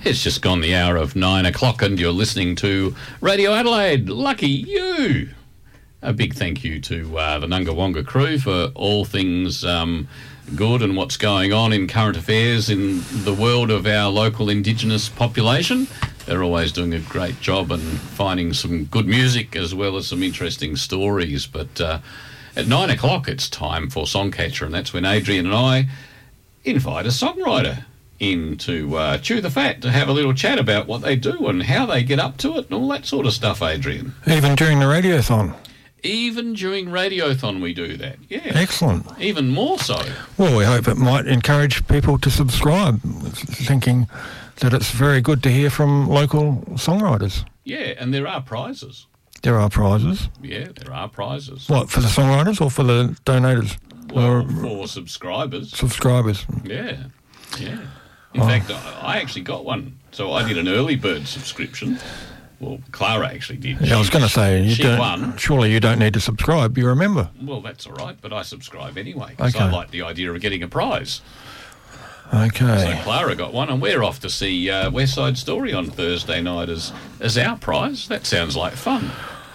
It's just gone the hour of 9 o'clock and you're listening to Radio Adelaide. Lucky you! A big thank you to the Nungawonga crew for all things good and what's going on in current affairs in the world of our local Indigenous population. They're always doing a great job and finding some good music as well as some interesting stories. But at 9 o'clock it's time for Songcatcher, and that's when Adrian and I invite a songwriter in to chew the fat, to have a little chat about what they do and how they get up to it and all that sort of stuff, Adrian. Even during the radiothon? Even during Radiothon we do that, yeah. Excellent. Even more so. Well, we hope it might encourage people to subscribe, thinking that it's very good to hear from local songwriters. Yeah, and there are prizes. There are prizes? Yeah, there are prizes. What, for the songwriters or for the donators? Well, for subscribers. Subscribers. Yeah, yeah. In fact, I actually got one. So I did an early bird subscription. Well, Clara actually did. Yeah, I was going to say, she won. Surely you don't need to subscribe, you're a member. Well, that's all right, but I subscribe anyway, because I like the idea of getting a prize. Okay. So Clara got one, and we're off to see West Side Story on Thursday night as our prize. That sounds like fun.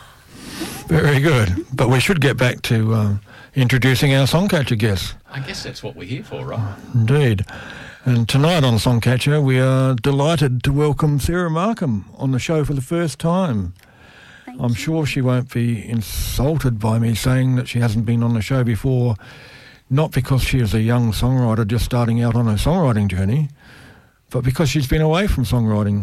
Very good. But we should get back to introducing our Songcatcher guests. I guess that's what we're here for, right? Indeed. And tonight on Songcatcher, we are delighted to welcome Sarah Markham on the show for the first time. I'm sure she won't be insulted by me saying that she hasn't been on the show before, not because she is a young songwriter just starting out on her songwriting journey, but because she's been away from songwriting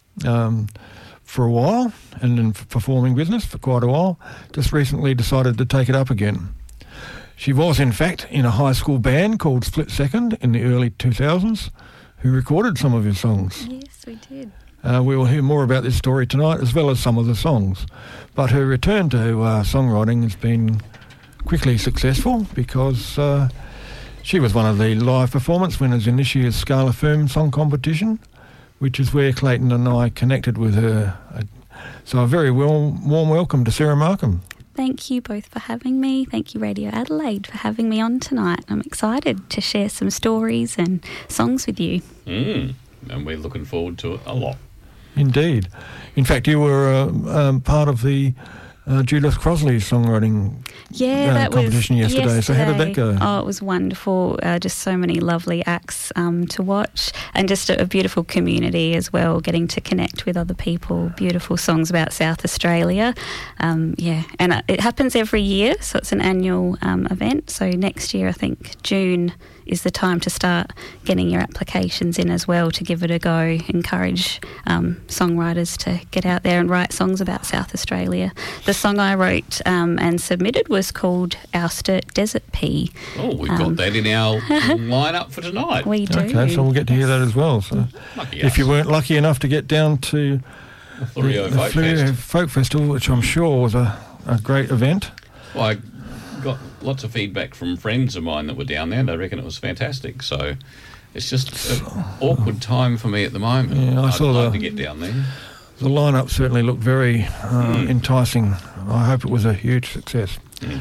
for a while and in performing business for quite a while. Just recently decided to take it up again. She was, in fact, in a high school band called Split Second in the early 2000s, who recorded some of his songs. Yes, we did. We will hear more about this story tonight, as well as some of the songs. But her return to songwriting has been quickly successful because she was one of the live performance winners in this year's Scala Firm Song Competition, which is where Clayton and I connected with her. So a very warm welcome to Sarah Markham. Thank you both for having me. Thank you, Radio Adelaide, for having me on tonight. I'm excited to share some stories and songs with you. And we're looking forward to it a lot. Indeed. In fact, you were part of the Judith Crosley's songwriting competition yesterday. So how did that go? Oh, it was wonderful. Just so many lovely acts to watch, and just a beautiful community as well, getting to connect with other people. Beautiful songs about South Australia. And it happens every year, so it's an annual event. So next year, I think June is the time to start getting your applications in as well, to give it a go. Encourage songwriters to get out there and write songs about South Australia. The song I wrote and submitted was called Ouster Desert Pea. Oh, we've got that in our lineup for tonight. We do. Okay, so we'll get to hear that as well. So if you weren't lucky enough to get down to the Fleurieu Folk Festival, which I'm sure was a great event. Well, I got lots of feedback from friends of mine that were down there, and they reckon it was fantastic. So it's just an awkward time for me at the moment. Yeah, I'd like to get down there. The lineup certainly looked very enticing. I hope it was a huge success.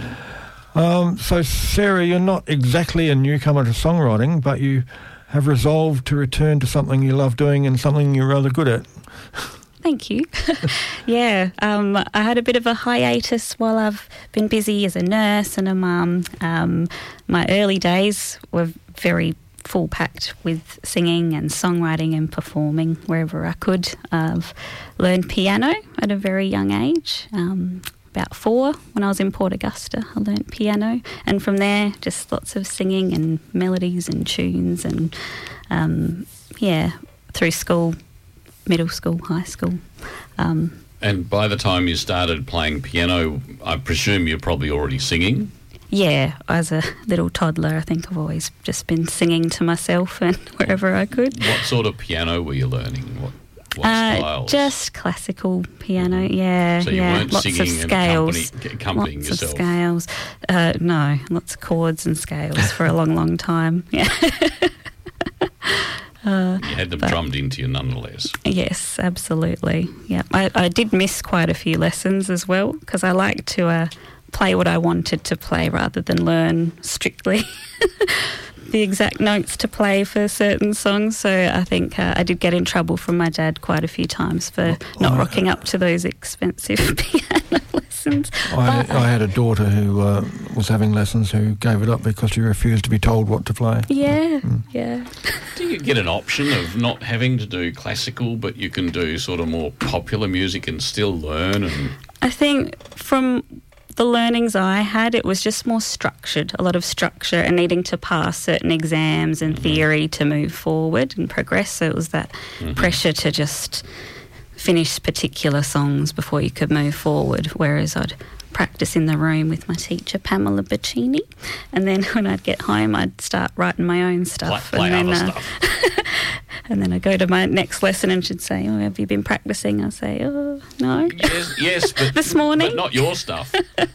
So, Sarah, you're not exactly a newcomer to songwriting, but you have resolved to return to something you love doing and something you're rather good at. Thank you. Yeah, I had a bit of a hiatus while I've been busy as a nurse and a mum. My early days were very full-packed with singing and songwriting and performing wherever I could. I've learned piano at a very young age. About 4, when I was in Port Augusta, I learnt piano. And from there, just lots of singing and melodies and tunes and, through school, middle school, high school. And by the time you started playing piano, I presume you're probably already singing? Yeah, as a little toddler, I think I've always just been singing to myself and wherever I could. What sort of piano were you learning? What styles? Just classical piano, yeah. So you weren't lots singing of scales, and accompanying lots yourself? Of scales. No, lots of chords and scales for a long, long time. Yeah. You had them drummed into you nonetheless. Yes, absolutely. Yeah, I did miss quite a few lessons as well, because I like to play what I wanted to play rather than learn strictly. the exact notes to play for certain songs. So I think I did get in trouble from my dad quite a few times for not rocking up to those expensive piano lessons. I had a daughter who was having lessons who gave it up because she refused to be told what to play. Yeah, yeah. Do you get an option of not having to do classical, but you can do sort of more popular music and still learn? And I think from the learnings I had, it was just more structured, a lot of structure and needing to pass certain exams and theory to move forward and progress. So it was that pressure to just finish particular songs before you could move forward, whereas I'd practice in the room with my teacher, Pamela Bacchini, and then when I'd get home I'd start writing my own stuff. Play and then, other stuff. And then I go to my next lesson and she'd say, "Oh, have you been practicing?" I say, "Oh, no." Yes, but this morning, but not your stuff.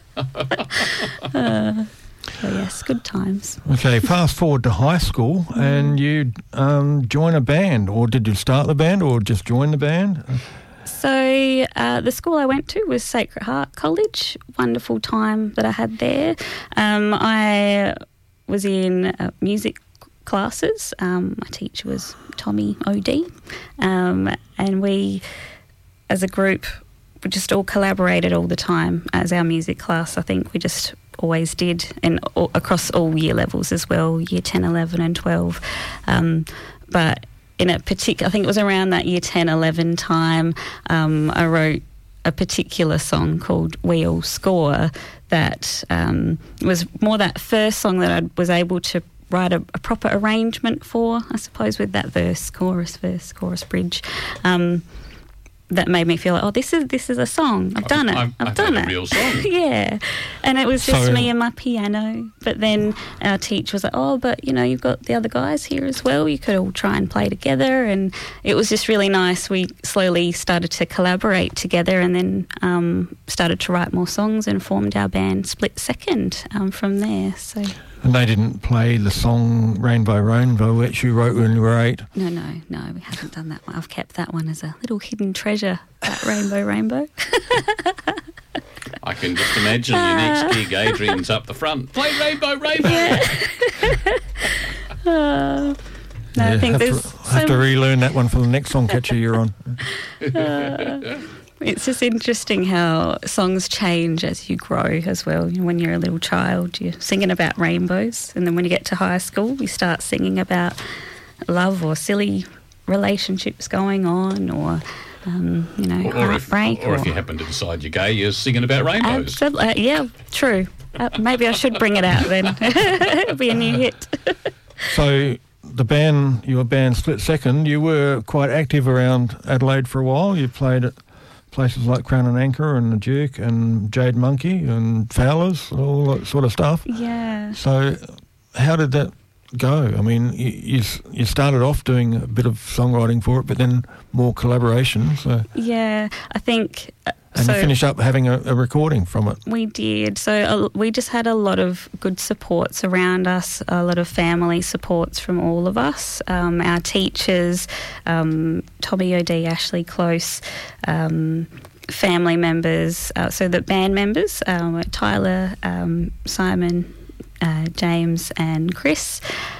So yes, good times. Okay, fast forward to high school, and you join a band, or did you start the band, or just join the band? So the school I went to was Sacred Heart College. Wonderful time that I had there. I was in music classes. My teacher was Tommy O'D, and we, as a group, we just all collaborated all the time as our music class. I think we just always did, and across all year levels as well, year 10, 11 and 12. But in a particular, I think it was around that year 10, 11 time, I wrote a particular song called We All Score that was more that first song that I was able to write a proper arrangement for, I suppose, with that verse, chorus, bridge. That made me feel like, oh, this is a song. I've done it. I've done it. A real song. Yeah. And it was just me and my piano. But then our teacher was like, oh, but, you've got the other guys here as well. You could all try and play together. And it was just really nice. We slowly started to collaborate together and then started to write more songs and formed our band Split Second from there. So. And they didn't play the song Rainbow, Rainbow, which you wrote when you were 8? No, we haven't done that one. I've kept that one as a little hidden treasure, that Rainbow, Rainbow. I can just imagine your next gig, Adrian's up the front. Play Rainbow, Rainbow! Yeah. I think have to relearn that one for the next song catcher you're on. It's just interesting how songs change as you grow as well. When you're a little child, you're singing about rainbows, and then when you get to high school, you start singing about love or silly relationships going on, or heartbreak. Or if you happen to decide you're gay, you're singing about rainbows. Absolutely, yeah, true. Maybe I should bring it out then. It'll be a new hit. So your band Split Second, you were quite active around Adelaide for a while. You played at places like Crown and Anchor and The Duke and Jade Monkey and Fowlers, all that sort of stuff. Yeah. So how did that go? I mean, you started off doing a bit of songwriting for it, but then more collaboration. So. Yeah, I think... And you finished up having a recording from it. We did. So we just had a lot of good supports around us, a lot of family supports from all of us. Our teachers, Tommy O'D, Ashley Close, family members, so the band members, Tyler, Simon, James and Chris.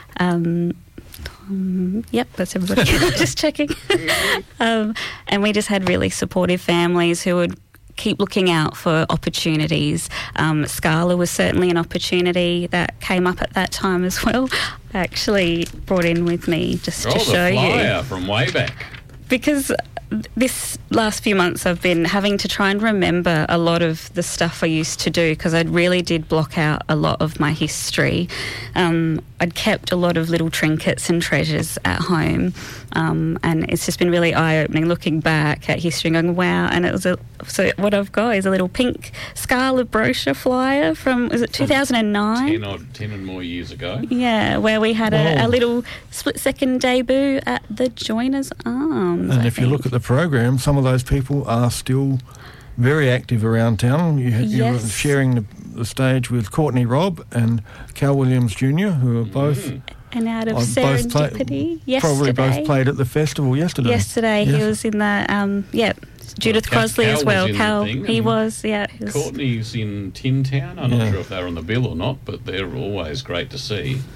Yep, that's everybody. Just checking. And we just had really supportive families who would keep looking out for opportunities. Scala was certainly an opportunity that came up at that time as well. I actually brought in with me just to show you. The flyer from way back. Because this last few months I've been having to try and remember a lot of the stuff I used to do, because I really did block out a lot of my history. I'd kept a lot of little trinkets and treasures at home, and it's just been really eye-opening looking back at history and going, wow. And it was so what I've got is a little pink Scala brochure flyer from, is it 2009? 10 and more years ago. Yeah, where we had a little Split Second debut at the Joiners Arms. And if you look at the program, some of those people are still very active around town. You were sharing the stage with Courtney Robb and Cal Williams Jr., who are both... And out of Serendipity yesterday. Probably both played at the festival yesterday. Yesterday, he was in the... Judith Crosley as well. Cal, he was, Courtney's in Tin Town. I'm not sure if they're on the bill or not, but they're always great to see.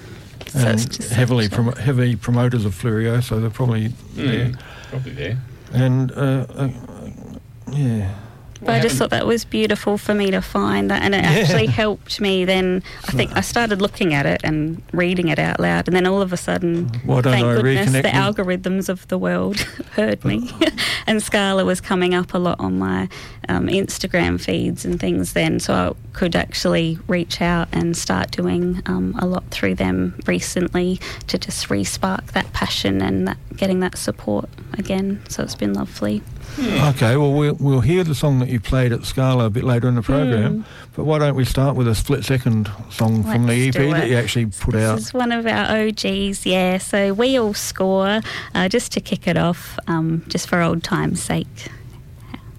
So it's and just heavy promoters of Fleurieu, so they're probably there. Probably there. And yeah. But I just thought that was beautiful for me to find that, and it actually helped me then. I think I started looking at it and reading it out loud, and then all of a sudden, Why don't thank I goodness, reconnect the with- algorithms of the world heard me. And Scala was coming up a lot on my Instagram feeds and things then, so I could actually reach out and start doing a lot through them recently to just re-spark that passion and getting that support again. So it's been lovely. Okay, well, we'll hear the song that you played at Scala a bit later in the program, but why don't we start with a split-second song from the EP that you actually put out? This is one of our OGs, yeah. So We All Score, just to kick it off, just for old time's sake.